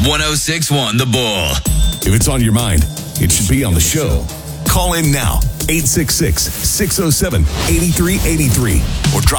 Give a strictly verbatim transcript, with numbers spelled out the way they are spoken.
one oh six point one The Bull. If it's on your mind, it should be on the show. Call in now, eight six six, six oh seven, eight three eight three, or drop